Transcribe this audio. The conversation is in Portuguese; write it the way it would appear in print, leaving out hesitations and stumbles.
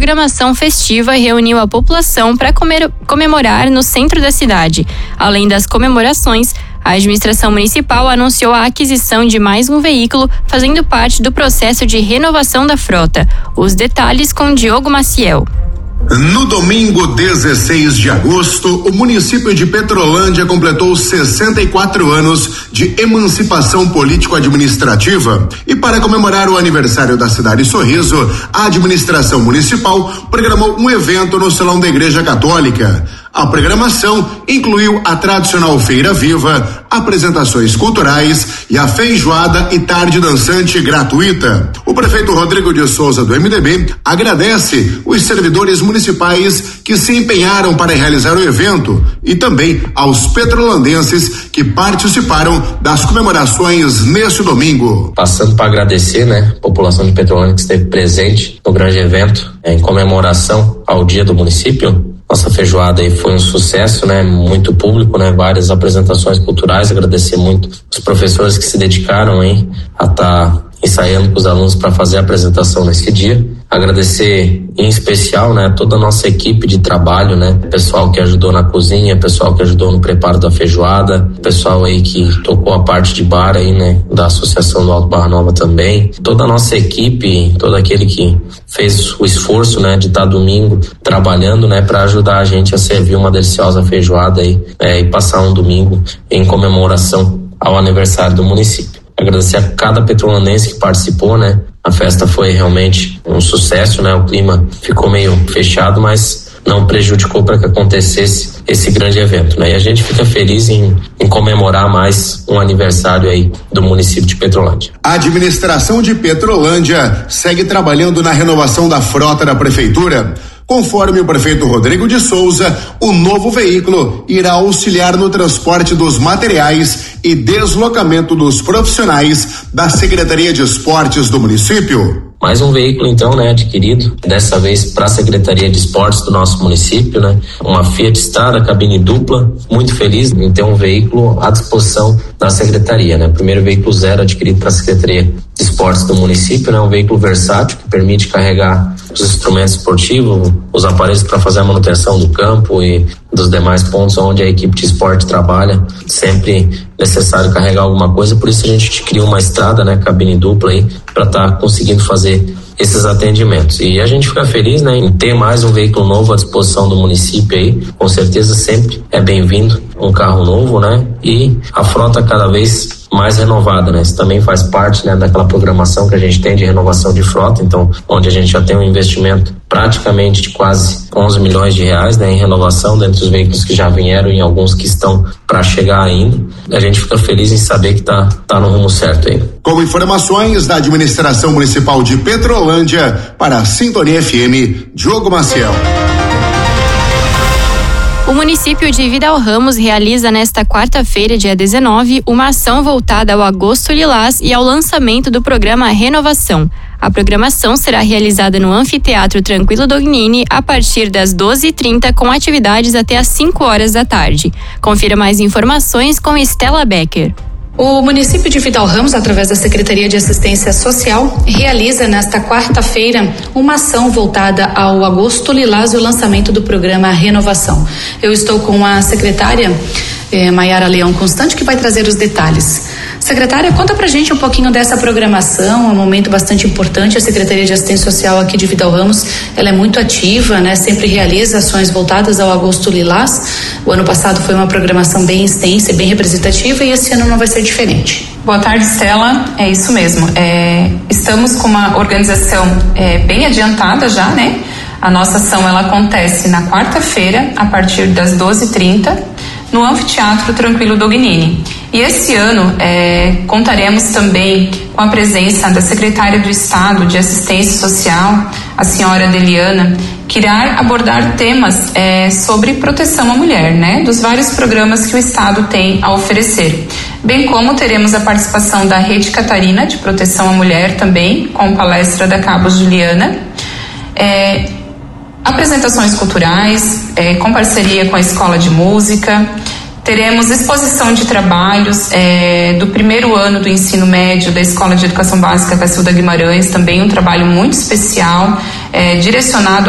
programação festiva reuniu a população para comemorar no centro da cidade. Além das comemorações, a administração municipal anunciou a aquisição de mais um veículo, fazendo parte do processo de renovação da frota. Os detalhes com Diogo Maciel. No domingo 16 de agosto, o município de Petrolândia completou 64 anos de emancipação político-administrativa. E para comemorar o aniversário da cidade Sorriso, a administração municipal programou um evento no Salão da Igreja Católica. A programação incluiu a tradicional Feira Viva, apresentações culturais e a feijoada e tarde dançante gratuita. O prefeito Rodrigo de Souza, do MDB, agradece os servidores municipais que se empenharam para realizar o evento e também aos petrolandenses que participaram das comemorações neste domingo. Passando para agradecer, a população de Petrolândia que esteve presente no grande evento em comemoração ao dia do município. Nossa feijoada aí foi um sucesso, muito público, várias apresentações culturais. Agradecer muito os professores que se dedicaram aí a estar ensaiando com os alunos para fazer a apresentação nesse dia. Agradecer em especial, toda a nossa equipe de trabalho, pessoal que ajudou na cozinha, pessoal que ajudou no preparo da feijoada, pessoal aí que tocou a parte de bar aí, da Associação do Alto Barra Nova também. Toda a nossa equipe, todo aquele que fez o esforço, de estar domingo trabalhando, para ajudar a gente a servir uma deliciosa feijoada aí, e passar um domingo em comemoração ao aniversário do município. Agradecer a cada petrolandense que participou, A festa foi realmente um sucesso, O clima ficou meio fechado, mas não prejudicou para que acontecesse esse grande evento, E a gente fica feliz em comemorar mais um aniversário aí do município de Petrolândia. A administração de Petrolândia segue trabalhando na renovação da frota da prefeitura. Conforme o prefeito Rodrigo de Souza, o novo veículo irá auxiliar no transporte dos materiais e deslocamento dos profissionais da Secretaria de Esportes do município. Mais um veículo então, adquirido, dessa vez para a Secretaria de Esportes do nosso município, Uma Fiat Strada, cabine dupla, muito feliz em ter um veículo à disposição da Secretaria, Primeiro veículo zero adquirido para a Secretaria de Esportes do município, Um veículo versátil que permite carregar os instrumentos esportivos, os aparelhos para fazer a manutenção do campo e dos demais pontos onde a equipe de esporte trabalha. Sempre necessário carregar alguma coisa, por isso a gente cria uma estrada, cabine dupla aí, para estar conseguindo fazer esses atendimentos. E a gente fica feliz, em ter mais um veículo novo à disposição do município aí. Com certeza sempre é bem-vindo um carro novo, E a frota cada vez mais renovada, Isso também faz parte, daquela programação que a gente tem de renovação de frota, então, onde a gente já tem um investimento praticamente de quase 11 milhões de reais, em renovação dentre os veículos que já vieram e alguns que estão para chegar ainda. A gente fica feliz em saber que tá no rumo certo aí. Com informações da administração municipal de Petrolândia, para a Sintonia FM, Diogo Maciel. O município de Vidal Ramos realiza nesta quarta-feira, dia 19, uma ação voltada ao Agosto Lilás e ao lançamento do programa Renovação. A programação será realizada no Anfiteatro Tranquilo Dognini a partir das 12h30, com atividades até às 5 horas da tarde. Confira mais informações com Estela Becker. O município de Vidal Ramos, através da Secretaria de Assistência Social, realiza nesta quarta-feira uma ação voltada ao Agosto Lilás e o lançamento do programa Renovação. Eu estou com a secretária Maiara Leão Constante, que vai trazer os detalhes. Secretária, conta pra gente um pouquinho dessa programação, um momento bastante importante. A Secretaria de Assistência Social aqui de Vidal Ramos, ela é muito ativa, sempre realiza ações voltadas ao Agosto Lilás. O ano passado foi uma programação bem extensa e bem representativa, e esse ano não vai ser diferente. Boa tarde, Estela. É isso mesmo. Estamos com uma organização bem adiantada já, A nossa ação ela acontece na quarta-feira, a partir das 12h30, no Anfiteatro Tranquilo Dognini. E esse ano contaremos também com a presença da secretária do Estado de Assistência Social, a senhora Deliana, que irá abordar temas sobre proteção à mulher, dos vários programas que o Estado tem a oferecer. Bem como teremos a participação da Rede Catarina de Proteção à Mulher também, com palestra da Cabo Juliana. Apresentações culturais, com parceria com a Escola de Música. Teremos exposição de trabalhos do primeiro ano do ensino médio da Escola de Educação Básica Cacilda Guimarães, também um trabalho muito especial, direcionado